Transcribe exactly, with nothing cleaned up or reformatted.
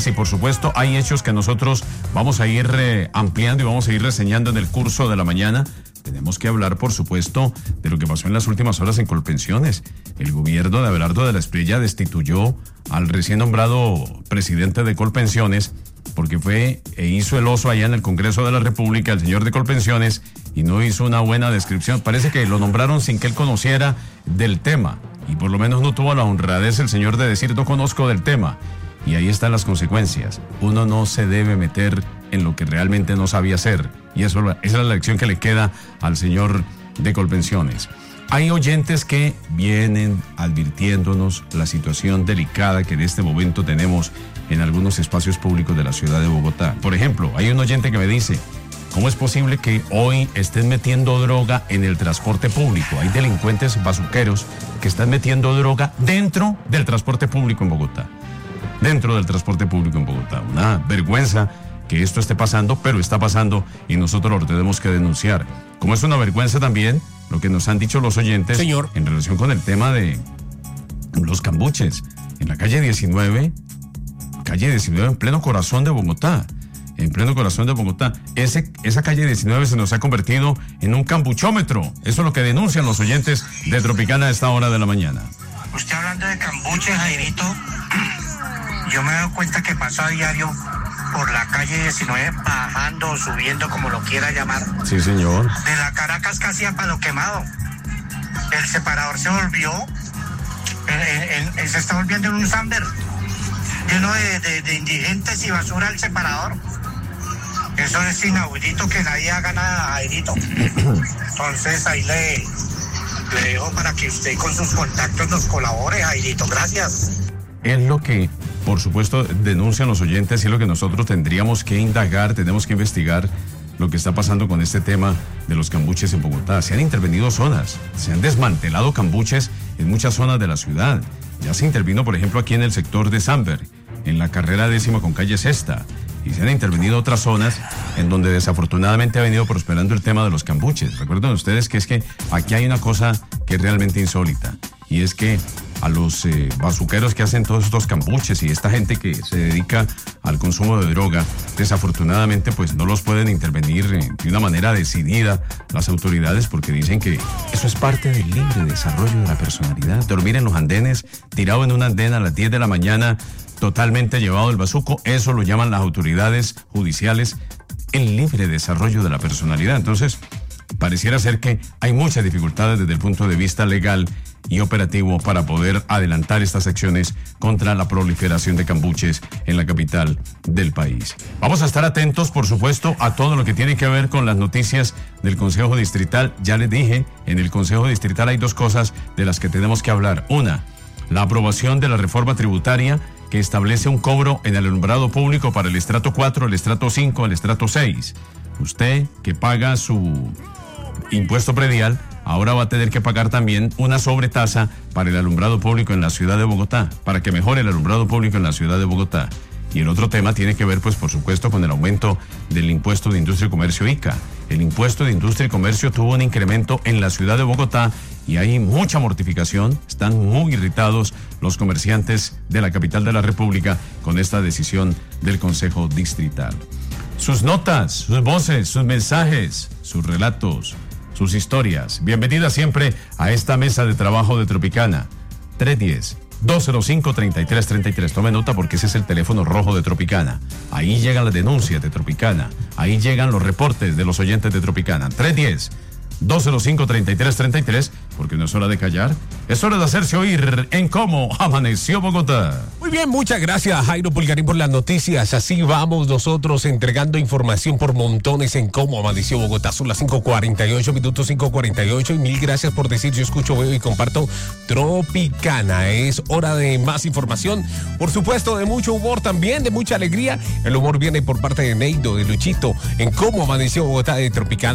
Y por supuesto hay hechos que nosotros vamos a ir eh, ampliando y vamos a ir reseñando en el curso de la mañana. Tenemos que hablar, por supuesto, de lo que pasó en las últimas horas en Colpensiones. El gobierno de Abelardo de la Espriella destituyó al recién nombrado presidente de Colpensiones porque fue e hizo el oso allá en el Congreso de la República, el señor de Colpensiones, y no hizo una buena descripción. Parece que lo nombraron sin que él conociera del tema, y por lo menos no tuvo la honradez el señor de decir no conozco del tema. Y ahí están las consecuencias. Uno no se debe meter en lo que realmente no sabía hacer. Y eso, esa es la lección que le queda al señor de Colpensiones. Hay oyentes que vienen advirtiéndonos la situación delicada que en este momento tenemos en algunos espacios públicos de la ciudad de Bogotá. Por ejemplo, hay un oyente que me dice, ¿cómo es posible que hoy estén metiendo droga en el transporte público? Hay delincuentes bazuqueros que están metiendo droga dentro del transporte público en Bogotá. Dentro del transporte público en Bogotá. Una vergüenza que esto esté pasando, pero está pasando y nosotros lo tenemos que denunciar. Como es una vergüenza también lo que nos han dicho los oyentes, señor, en relación con el tema de los cambuches. En la calle diecinueve, calle diecinueve en pleno corazón de Bogotá. En pleno corazón de Bogotá. Ese, esa calle diecinueve se nos ha convertido en un cambuchómetro. Eso es lo que denuncian los oyentes de Tropicana a esta hora de la mañana. Usted hablando de cambuches, Jairito, yo me doy cuenta que paso a diario por la calle diecinueve, bajando o subiendo, como lo quiera llamar. Sí, señor. De la Caracas casi a Palo Quemado. El separador se volvió, el, el, el, se está volviendo en un Samber, lleno de, de, de indigentes y basura el separador. Eso es inaudito, que nadie haga nada, Jairito. Entonces ahí le, le dejo para que usted con sus contactos nos colabore, Jairito. Gracias. Es lo que, por supuesto, denuncian los oyentes y es lo que nosotros tendríamos que indagar, tenemos que investigar lo que está pasando con este tema de los cambuches en Bogotá. Se han intervenido zonas, se han desmantelado cambuches en muchas zonas de la ciudad. Ya se intervino, por ejemplo, aquí en el sector de Samber, en la carrera décima con calle Sexta. Y se han intervenido otras zonas en donde desafortunadamente ha venido prosperando el tema de los cambuches. Recuerden ustedes que es que aquí hay una cosa que es realmente insólita, y es que a los eh, bazuqueros que hacen todos estos cambuches y esta gente que se dedica al consumo de droga, desafortunadamente pues no los pueden intervenir eh, de una manera decidida las autoridades, porque dicen que eso es parte del libre desarrollo de la personalidad. Dormir en los andenes, tirado en un andén a las diez de la mañana, totalmente llevado el bazuco, eso lo llaman las autoridades judiciales el libre desarrollo de la personalidad. Entonces, pareciera ser que hay muchas dificultades desde el punto de vista legal y operativo para poder adelantar estas acciones contra la proliferación de cambuches en la capital del país. Vamos a estar atentos, por supuesto, a todo lo que tiene que ver con las noticias del Consejo Distrital. Ya les dije, en el Consejo Distrital hay dos cosas de las que tenemos que hablar. Una, la aprobación de la reforma tributaria que establece un cobro en el alumbrado público para el estrato cuatro, el estrato cinco, el estrato seis. Usted que paga su impuesto predial, ahora va a tener que pagar también una sobretasa para el alumbrado público en la ciudad de Bogotá, para que mejore el alumbrado público en la ciudad de Bogotá. Y el otro tema tiene que ver, pues, por supuesto, con el aumento del impuesto de industria y comercio I C A. El impuesto de industria y comercio tuvo un incremento en la ciudad de Bogotá y hay mucha mortificación. Están muy irritados los comerciantes de la capital de la República con esta decisión del Consejo Distrital. Sus notas, sus voces, sus mensajes, sus relatos, sus historias. Bienvenida siempre a esta mesa de trabajo de Tropicana. tres uno cero, dos cero cinco, tres tres tres tres. Tome nota porque ese es el teléfono rojo de Tropicana. Ahí llegan las denuncias de Tropicana. Ahí llegan los reportes de los oyentes de Tropicana. tres uno cero, dos cero cinco, tres tres tres tres, porque no es hora de callar, es hora de hacerse oír en Cómo Amaneció Bogotá. Muy bien, muchas gracias, Jairo Pulgarín, por las noticias. Así vamos nosotros entregando información por montones en Cómo Amaneció Bogotá. Son las cinco cuarenta y ocho minutos, cinco cuarenta y ocho, y mil gracias por decir yo escucho, veo y comparto Tropicana. Es hora de más información, por supuesto, de mucho humor también, de mucha alegría. El humor viene por parte de Neido, de Luchito, en Cómo Amaneció Bogotá de Tropicana.